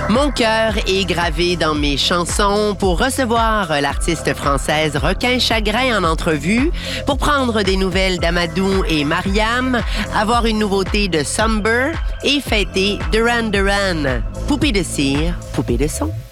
Mon cœur est gravé dans mes chansons pour recevoir l'artiste française Requin Chagrin en entrevue, pour prendre des nouvelles d'Amadou et Mariam, avoir une nouveauté de Somber et fêter Duran Duran. Poupée de cire, poupée de son.